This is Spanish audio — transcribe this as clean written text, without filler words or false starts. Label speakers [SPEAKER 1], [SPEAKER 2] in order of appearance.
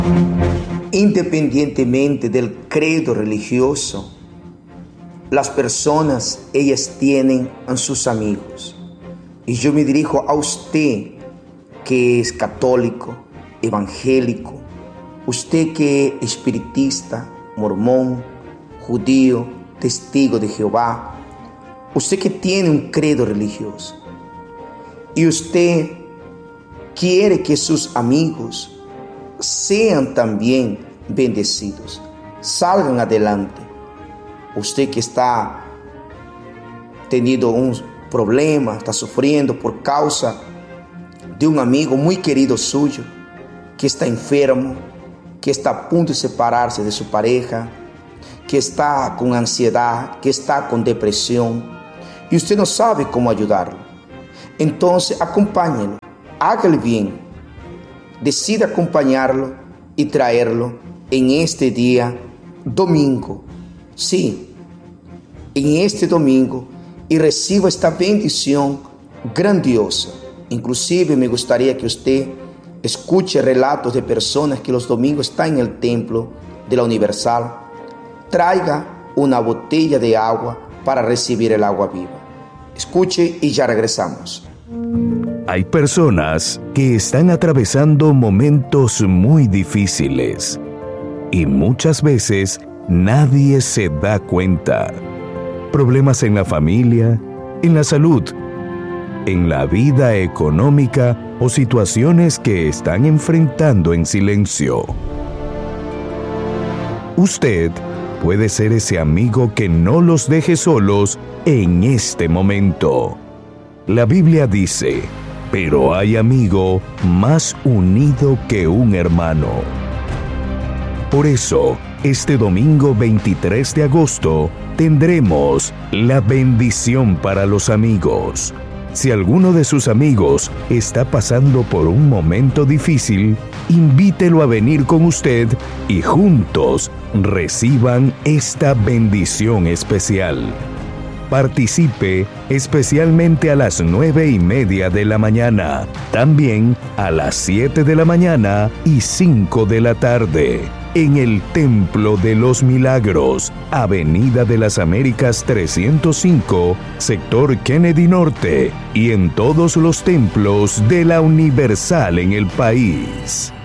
[SPEAKER 1] Independientemente del credo religioso, las personas, ellas tienen a sus amigos. Y yo me dirijo a usted que es católico, evangélico, usted que es espiritista, mormón, judío, testigo de Jehová, usted que tiene un credo religioso y usted quiere que sus amigos sean también bendecidos, salgan adelante. Usted que está teniendo un problema, está sufriendo por causa de un amigo muy querido suyo, que está enfermo, que está a punto de separarse de su pareja, que está con ansiedad, que está con depresión, y usted no sabe cómo ayudarlo. Entonces acompáñelo, hágale bien, decida acompañarlo y traerlo en este día domingo. Sí, en este domingo, y reciba esta bendición grandiosa. Inclusive me gustaría que usted escuche relatos de personas que los domingos están en el templo de la Universal. Traiga una botella de agua para recibir el agua viva. Escuche y ya regresamos.
[SPEAKER 2] Hay personas que están atravesando momentos muy difíciles y muchas veces nadie se da cuenta. Problemas en la familia, en la salud, en la vida económica o situaciones que están enfrentando en silencio. Usted puede ser ese amigo que no los deje solos en este momento. La Biblia dice, pero hay amigo más unido que un hermano. Por eso, este domingo 23 de agosto tendremos la bendición para los amigos. Si alguno de sus amigos está pasando por un momento difícil, invítelo a venir con usted y juntos reciban esta bendición especial. Participe especialmente a las 9:30 de la mañana, también a las 7 de la mañana y 5 de la tarde. En el Templo de los Milagros, Avenida de las Américas 305, sector Kennedy Norte, y en todos los templos de la Universal en el país.